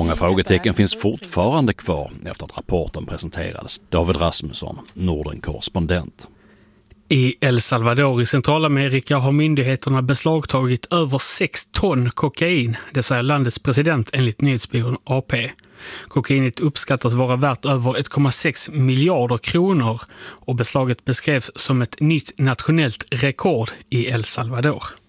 Många frågetecken finns fortfarande kvar efter att rapporten presenterades. David Rasmusson, Norden-korrespondent. I El Salvador i Centralamerika har myndigheterna beslagtagit över 6 ton kokain, det säger landets president enligt nyhetsbyrån AP. Kokainet uppskattas vara värt över 1,6 miljarder kronor och beslaget beskrevs som ett nytt nationellt rekord i El Salvador.